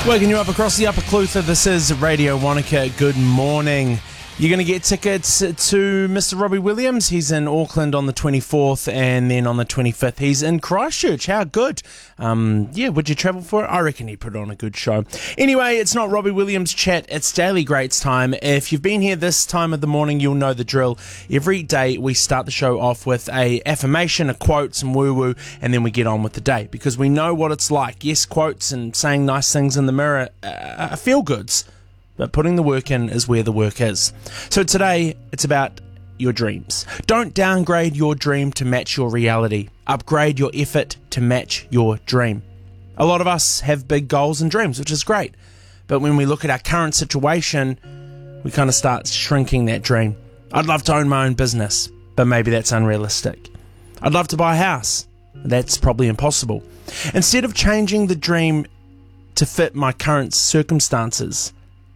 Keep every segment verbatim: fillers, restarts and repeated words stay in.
Waking you up across the Upper Clutha, this is Radio Wanaka. Good morning. You're going to get tickets to Mister Robbie Williams. He's in Auckland on the twenty-fourth, and then on the twenty-fifth he's in Christchurch. How good. Um, yeah, would you travel for it? I reckon he'd put on a good show. Anyway, it's not Robbie Williams chat, it's Daily Greats time. If you've been here this time of the morning, you'll know the drill. Every day we start the show off with a affirmation, a quote, some woo-woo, and then we get on with the day, because we know what it's like. Yes, quotes and saying nice things in the mirror uh, are feel-goods, but putting the work in is where the work is. So today, it's about your dreams. Don't downgrade your dream to match your reality. Upgrade your effort to match your dream. A lot of us have big goals and dreams, which is great. But when we look at our current situation, we kind of start shrinking that dream. I'd love to own my own business, but maybe that's unrealistic. I'd love to buy a house. That's probably impossible. Instead of changing the dream to fit my current circumstances,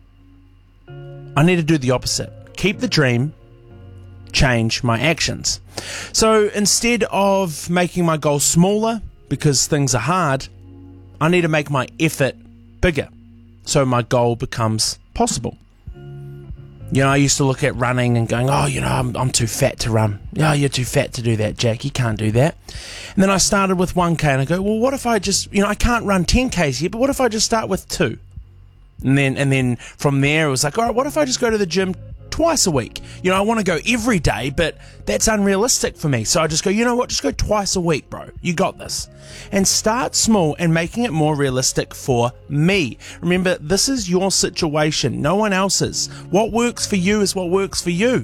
I need to do the opposite. Keep the dream, change my actions. So instead of making my goals smaller because things are hard, I need to make my effort bigger so my goal becomes possible. You know, I used to look at running and going, oh, you know, I'm, I'm too fat to run. Yeah, oh, you're too fat to do that, Jack. You can't do that. And then I started with one K and I go, well, what if I just, you know, I can't run ten Ks yet, but what if I just start with two? And then and then from there, it was like, all right, what if I just go to the gym twice a week? You know, I want to go every day, but that's unrealistic for me. So I just go, you know what, just go twice a week, bro. You got this. And start small and making it more realistic for me. Remember, this is your situation, no one else's. What works for you is what works for you.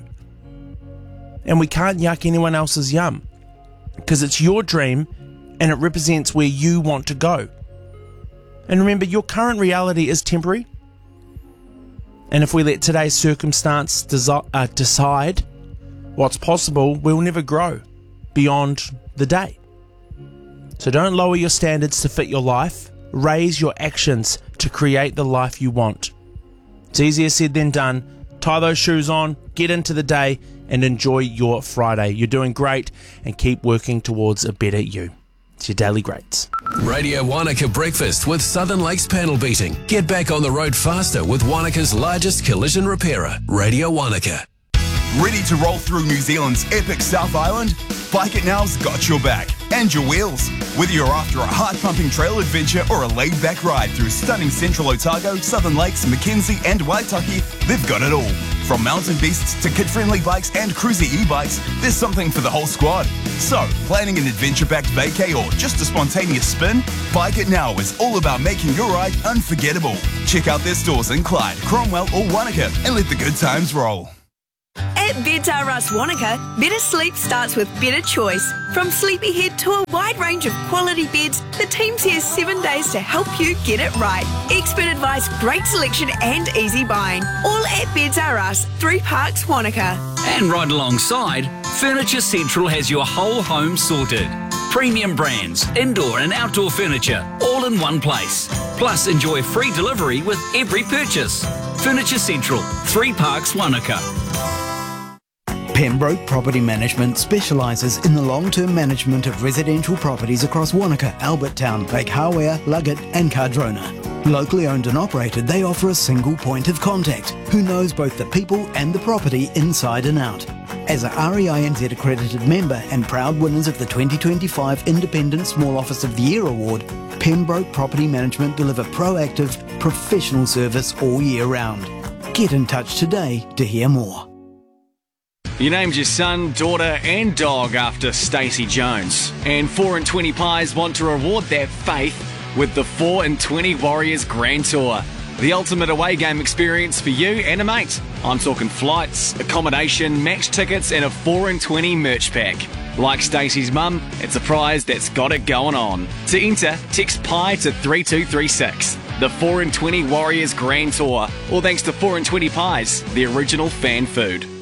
And we can't yuck anyone else's yum, because it's your dream and it represents where you want to go. And remember, your current reality is temporary. And if we let today's circumstance desi- uh, decide what's possible, we'll never grow beyond the day. So don't lower your standards to fit your life. Raise your actions to create the life you want. It's easier said than done. Tie those shoes on, get into the day, and enjoy your Friday. You're doing great, and keep working towards a better you. It's your Daily Greats. Radio Wanaka Breakfast with Southern Lakes Panel Beating. Get back on the road faster with Wanaka's largest collision repairer, Radio Wanaka. Ready to roll through New Zealand's epic South Island? Bike It Now's got your back and your wheels. Whether you're after a heart-pumping trail adventure or a laid-back ride through stunning Central Otago, Southern Lakes, Mackenzie and Waitaki, they've got it all. From mountain beasts to kid-friendly bikes and cruiser e-bikes, there's something for the whole squad. So, planning an adventure-packed vacay or just a spontaneous spin? Bike It Now is all about making your ride unforgettable. Check out their stores in Clyde, Cromwell or Wanaka and let the good times roll. At Beds R Us Wanaka, better sleep starts with better choice. From Sleepyhead to a wide range of quality beds, the team's here seven days to help you get it right. Expert advice, great selection and easy buying. All at Beds R Us, Three Parks, Wanaka. And right alongside, Furniture Central has your whole home sorted. Premium brands, indoor and outdoor furniture, all in one place. Plus, enjoy free delivery with every purchase. Furniture Central, Three Parks, Wanaka. Pembroke Property Management specialises in the long-term management of residential properties across Wanaka, Albert Town, Lake Hawea, Luggett and Cardrona. Locally owned and operated, they offer a single point of contact who knows both the people and the property inside and out. As a R E I N Z accredited member and proud winners of the twenty twenty-five Independent Small Office of the Year Award, Pembroke Property Management deliver proactive, professional service all year round. Get in touch today to hear more. You named your son, daughter and dog after Stacey Jones. And four and twenty Pies want to reward that faith with the four and twenty Warriors Grand Tour. The ultimate away game experience for you and a mate. I'm talking flights, accommodation, match tickets and a four and twenty merch pack. Like Stacey's mum, it's a prize that's got it going on. To enter, text Pie to three two three six. The four and twenty Warriors Grand Tour. All thanks to four and twenty Pies, the original fan food.